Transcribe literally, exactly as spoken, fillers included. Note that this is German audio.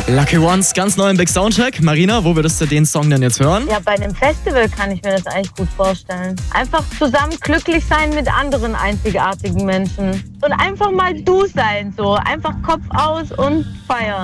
Lucky Ones, ganz neu im Big Soundcheck. Marina, wo würdest du den Song denn jetzt hören? Ja, bei einem Festival kann ich mir das eigentlich gut vorstellen. Einfach zusammen glücklich sein mit anderen einzigartigen Menschen. Und einfach mal du sein, so. Einfach Kopf aus und feiern.